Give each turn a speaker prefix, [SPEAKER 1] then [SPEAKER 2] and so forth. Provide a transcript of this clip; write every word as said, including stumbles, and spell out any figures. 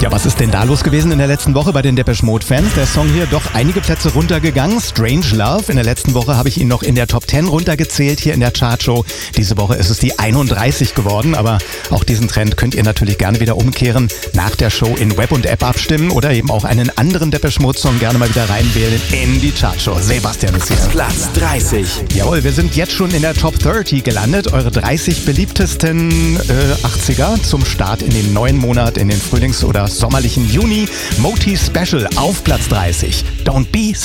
[SPEAKER 1] Ja, was ist denn da los gewesen in der letzten Woche bei den Depeche Mode-Fans? Der Song hier doch einige Plätze runtergegangen. Strange Love. In der letzten Woche habe ich ihn noch in der Top zehn runtergezählt hier in der Chartshow. Diese Woche ist es die einunddreißig geworden, aber auch diesen Trend könnt ihr natürlich gerne wieder umkehren. Nach der Show in Web und App abstimmen oder eben auch einen anderen Depeche Mode-Song gerne mal wieder reinwählen in die Chartshow. Sebastian ist hier.
[SPEAKER 2] Platz dreißig.
[SPEAKER 1] Jawohl, wir sind jetzt schon in der Top dreißig gelandet. Eure dreißig beliebtesten äh, achtziger zum Start in den neuen Monat, in den Frühlings- oder sommerlichen Juni. Moti Special auf Platz dreißig. Don't be